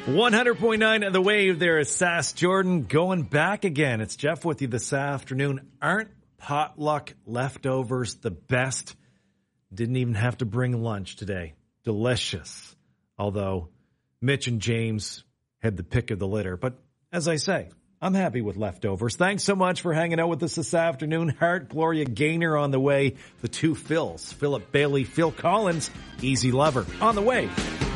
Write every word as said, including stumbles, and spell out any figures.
one hundred point nine of The Wave. There is Sass Jordan going back again. It's Jeff with you this afternoon. Aren't potluck leftovers the best? Didn't even have to bring lunch today. Delicious. Although Mitch and James had the pick of the litter. But as I say, I'm happy with leftovers. Thanks so much for hanging out with us this afternoon. Hart, Gloria Gaynor on the way. The two Phils, Philip Bailey, Phil Collins, Easy Lover on the way.